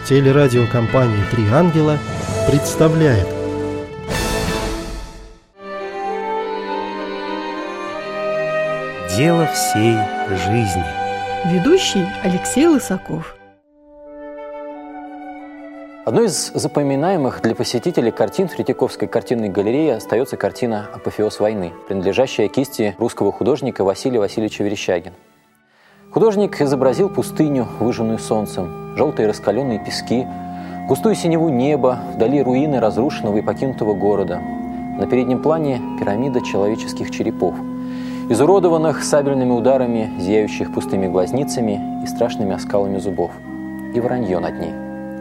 Телерадиокомпания «Три ангела» представляет. Дело всей жизни. Ведущий Алексей Лысаков. Одной из запоминаемых для посетителей картин в Третьяковской картинной галерее остается картина «Апофеоз войны», принадлежащая кисти русского художника Василия Васильевича Верещагина. Художник изобразил пустыню, выжженную солнцем, желтые раскаленные пески, густую синеву неба, вдали руины разрушенного и покинутого города. На переднем плане пирамида человеческих черепов, изуродованных сабельными ударами, зияющих пустыми глазницами и страшными оскалами зубов, и воронье над ней.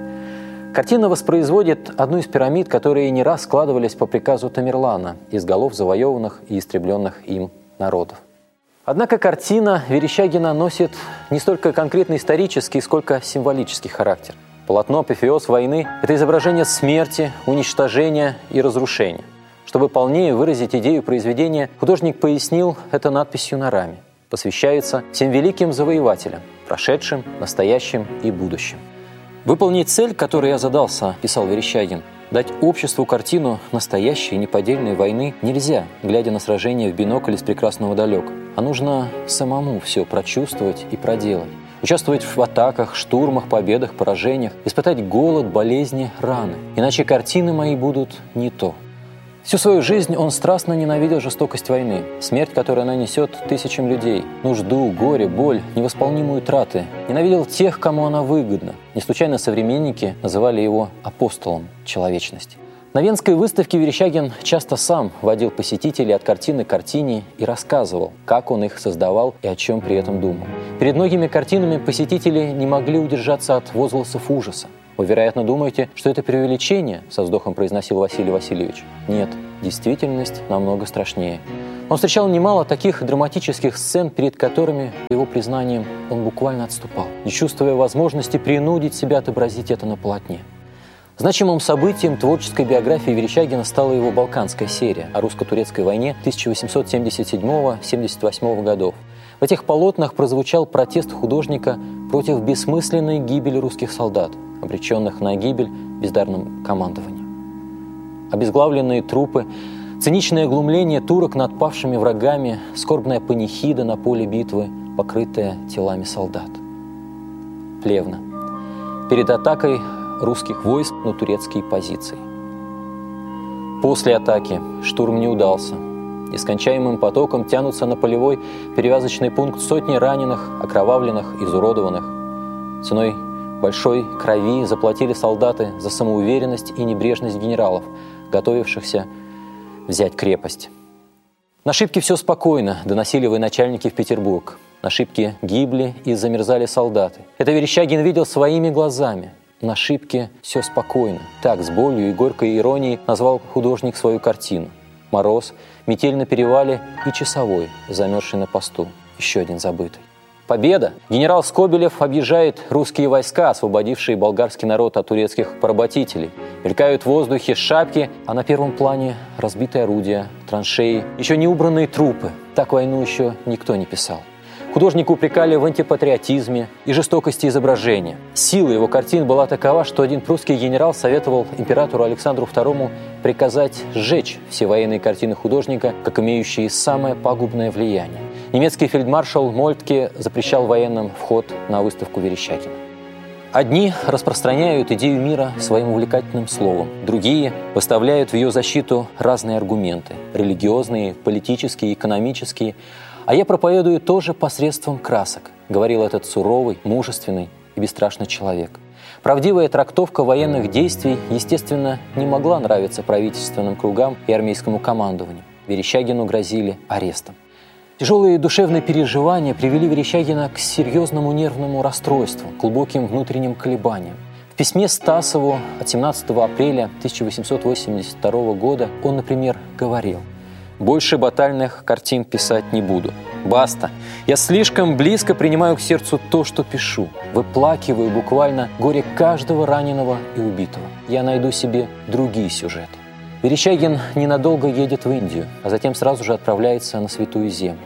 Картина воспроизводит одну из пирамид, которые не раз складывались по приказу Тамерлана из голов завоеванных и истребленных им народов. Однако картина Верещагина носит не столько конкретно исторический, сколько символический характер. Полотно «Апофеоз войны» – это изображение смерти, уничтожения и разрушения. Чтобы полнее выразить идею произведения, художник пояснил это надписью на раме. Посвящается всем великим завоевателям, прошедшим, настоящим и будущим. «Выполнить цель, которой я задался», – писал Верещагин, «дать обществу картину настоящей неподдельной войны нельзя, глядя на сражение в бинокль из прекрасного далека. А нужно самому все прочувствовать и проделать. Участвовать в атаках, штурмах, победах, поражениях, испытать голод, болезни, раны. Иначе картины мои будут не то». Всю свою жизнь он страстно ненавидел жестокость войны, смерть, которую она несет тысячам людей, нужду, горе, боль, невосполнимые траты. Ненавидел тех, кому она выгодна. Не случайно современники называли его апостолом человечности. На Венской выставке Верещагин часто сам водил посетителей от картины к картине и рассказывал, как он их создавал и о чем при этом думал. Перед многими картинами посетители не могли удержаться от возгласов ужаса. «Вы, вероятно, думаете, что это преувеличение?» – со вздохом произносил Василий Васильевич. Нет, действительность намного страшнее. Он встречал немало таких драматических сцен, перед которыми, по его признаниям, он буквально отступал, не чувствуя возможности принудить себя отобразить это на полотне. Значимым событием творческой биографии Верещагина стала его «Балканская серия» о русско-турецкой войне 1877-78 годов. В этих полотнах прозвучал протест художника против бессмысленной гибели русских солдат, обреченных на гибель бездарным командованием. Обезглавленные трупы, циничное глумление турок над павшими врагами, скорбная панихида на поле битвы, покрытая телами солдат. Плевна. Перед атакой русских войск на турецкие позиции. После атаки штурм не удался. Нескончаемым потоком тянутся на полевой перевязочный пункт сотни раненых, окровавленных, изуродованных. Ценой большой крови заплатили солдаты за самоуверенность и небрежность генералов, готовившихся взять крепость. На Шипке все спокойно, доносили военачальники в Петербург. На Шипке гибли и замерзали солдаты. Это Верещагин видел своими глазами. На Шипке все спокойно. Так, с болью и горькой иронией назвал художник свою картину. Мороз, метель на перевале и часовой, замерзший на посту. Еще один забытый. Победа! Генерал Скобелев объезжает русские войска, освободившие болгарский народ от турецких поработителей. Мелькают в воздухе шапки, а на первом плане разбитые орудия, траншеи, еще не убранные трупы. Так войну еще никто не писал. Художника упрекали в антипатриотизме и жестокости изображения. Сила его картин была такова, что один прусский генерал советовал императору Александру II приказать сжечь все военные картины художника, как имеющие самое пагубное влияние. Немецкий фельдмаршал Мольтке запрещал военным вход на выставку Верещагина. Одни распространяют идею мира своим увлекательным словом, другие выставляют в ее защиту разные аргументы – религиозные, политические, экономические. А я проповедую тоже посредством красок, говорил этот суровый, мужественный и бесстрашный человек. Правдивая трактовка военных действий, естественно, не могла нравиться правительственным кругам и армейскому командованию. Верещагину грозили арестом. Тяжелые душевные переживания привели Верещагина к серьезному нервному расстройству, глубоким внутренним колебаниям. В письме Стасову от 17 апреля 1882 года он, например, говорил: «Больше батальных картин писать не буду. Баста. Я слишком близко принимаю к сердцу то, что пишу. Выплакиваю буквально горе каждого раненого и убитого. Я найду себе другие сюжеты». Верещагин ненадолго едет в Индию, а затем сразу же отправляется на Святую Землю.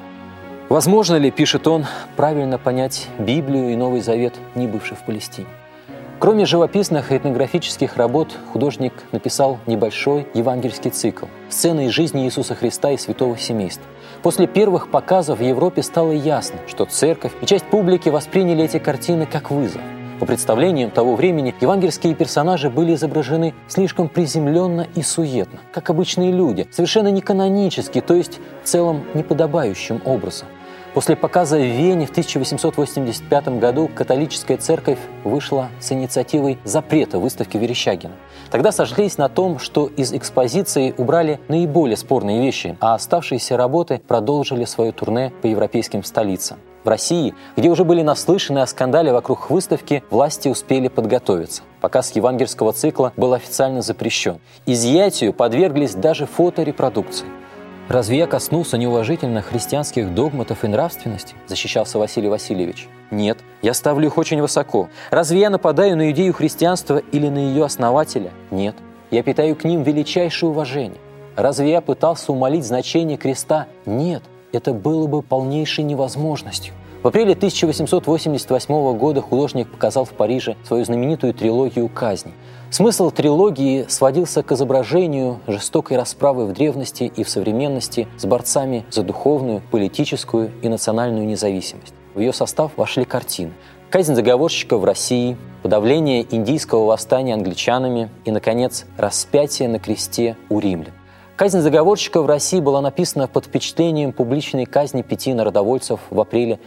Возможно ли, пишет он, правильно понять Библию и Новый Завет, не бывший в Палестине? Кроме живописных и этнографических работ, художник написал небольшой евангельский цикл «Сцены из жизни Иисуса Христа и святого семейства». После первых показов в Европе стало ясно, что церковь и часть публики восприняли эти картины как вызов. По представлениям того времени, евангельские персонажи были изображены слишком приземленно и суетно, как обычные люди, совершенно неканонически, то есть в целом неподобающим образом. После показа в Вене в 1885 году католическая церковь вышла с инициативой запрета выставки Верещагина. Тогда сошлись на том, что из экспозиции убрали наиболее спорные вещи, а оставшиеся работы продолжили свое турне по европейским столицам. В России, где уже были наслышаны о скандале вокруг выставки, власти успели подготовиться. Показ евангельского цикла был официально запрещен. Изъятию подверглись даже фоторепродукции. «Разве я коснулся неуважительно христианских догматов и нравственности?» – защищался Василий Васильевич. «Нет, я ставлю их очень высоко. Разве я нападаю на идею христианства или на ее основателя? Нет, я питаю к ним величайшее уважение. Разве я пытался умалить значение креста? Нет, это было бы полнейшей невозможностью». В апреле 1888 года художник показал в Париже свою знаменитую трилогию «Казни». Смысл трилогии сводился к изображению жестокой расправы в древности и в современности с борцами за духовную, политическую и национальную независимость. В ее состав вошли картины «Казнь заговорщика в России», «Подавление индийского восстания англичанами» и, наконец, «Распятие на кресте у римлян». «Казнь заговорщика в России» была написана под впечатлением публичной казни 5 народовольцев в апреле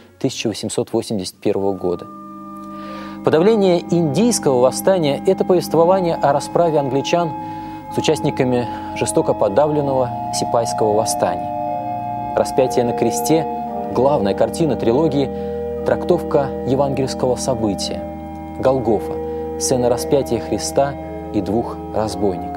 1881 года. «Подавление индийского восстания» – это повествование о расправе англичан с участниками жестоко подавленного сипайского восстания. «Распятие на кресте» – главная картина трилогии, трактовка евангельского события. «Голгофа» – сцена распятия Христа и 2 разбойников.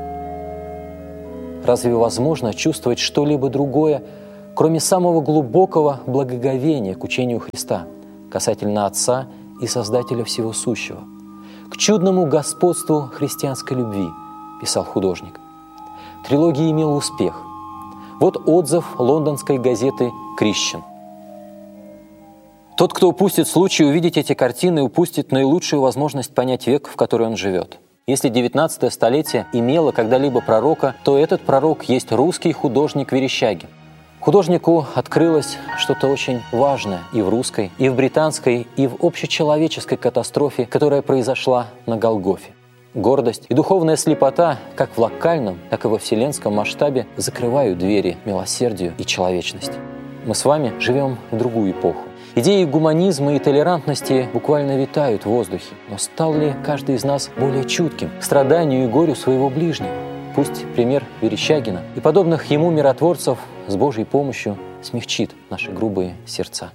Разве возможно чувствовать что-либо другое, кроме самого глубокого благоговения к учению Христа, касательно Отца и Создателя всего сущего? «К чудному господству христианской любви», – писал художник. Трилогия имела успех. Вот отзыв лондонской газеты «Крищен». «Тот, кто упустит случай увидеть эти картины, упустит наилучшую возможность понять век, в который он живет. Если 19 столетие имело когда-либо пророка, то этот пророк есть русский художник Верещагин. Художнику открылось что-то очень важное и в русской, и в британской, и в общечеловеческой катастрофе, которая произошла на Голгофе. Гордость и духовная слепота как в локальном, так и во вселенском масштабе закрывают двери милосердию и человечности. Мы с вами живем в другую эпоху. Идеи гуманизма и толерантности буквально витают в воздухе. Но стал ли каждый из нас более чутким к страданию и горю своего ближнего? Пусть пример Верещагина и подобных ему миротворцев с Божьей помощью смягчит наши грубые сердца.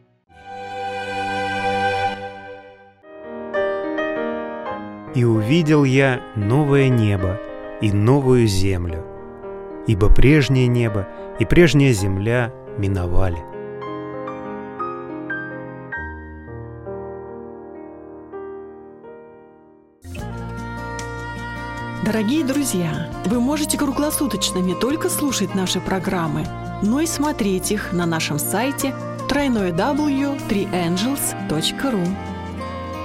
«И увидел я новое небо и новую землю, ибо прежнее небо и прежняя земля миновали». Дорогие друзья, вы можете круглосуточно не только слушать наши программы, но и смотреть их на нашем сайте www.3angels.ru.